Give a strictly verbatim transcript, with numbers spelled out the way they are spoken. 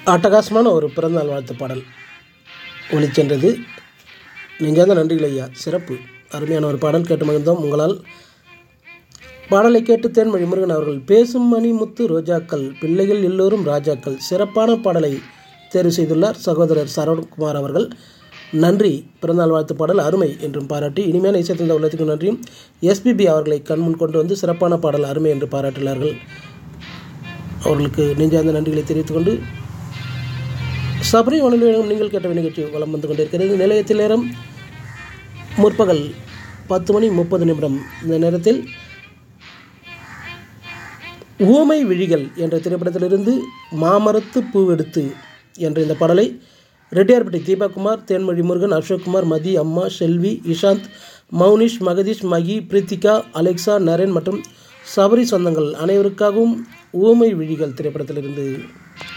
அட்டகாசமான ஒரு பிறந்தநாள் வாழ்த்து பாடல் ஒளிச்சென்றது. நெஞ்சார்ந்த நன்றிகள் ஐயா. சிறப்பு, அருமையான ஒரு பாடல் கேட்டு மகிழ்ந்தோம். உங்களால் பாடலை கேட்டு தேன்மொழி முருகன் அவர்கள் பேசும் மணி முத்து ரோஜாக்கள் பிள்ளைகள் எல்லோரும் ராஜாக்கள் சிறப்பான பாடலை தேர்வு செய்துள்ளார் சகோதரர் சரவணகுமார் அவர்கள். நன்றி. பிறந்தநாள் வாழ்த்து பாடல் அருமை என்றும் பாராட்டி இனிமையான இசைத்தந்த உள்ளத்துக்கு நன்றியும். எஸ்பிபி அவர்களை கண்முன் கொண்டு வந்து சிறப்பான பாடல் அருமை என்று பாராட்டினார்கள். அவர்களுக்கு நெஞ்சார்ந்த நன்றிகளை தெரிவித்துக் கொண்டு சபரி வானொலியிடம் நீங்கள் கேட்ட நிகழ்ச்சி வலம் வந்து கொண்டிருக்கிறது. நிலையத்தில் நேரம் முற்பகல் பத்து மணி முப்பது நிமிடம். இந்த நேரத்தில் ஊமை விழிகள் என்ற திரைப்படத்திலிருந்து மாமரத்து பூவெடுத்து என்ற இந்த பாடலை ரெட்டியார்பட்டி தீபாகுமார், தேன்மொழி முருகன், அசோக்குமார், மதி, அம்மா, செல்வி, இஷாந்த், மௌனிஷ், மகதீஷ், மகி, பிரித்திகா, அலெக்சா, நரேன் மற்றும் சபரி சொந்தங்கள் அனைவருக்காகவும் ஊமை விழிகள் திரைப்படத்திலிருந்து